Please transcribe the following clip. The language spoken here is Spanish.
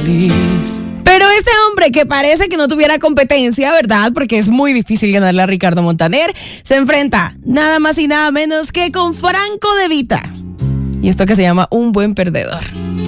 feliz. Pero ese hombre que parece que no tuviera competencia, ¿verdad? Porque es muy difícil ganarle a Ricardo Montaner, se enfrenta nada más y nada menos que con Franco De Vita. Y esto que se llama Un Buen Perdedor.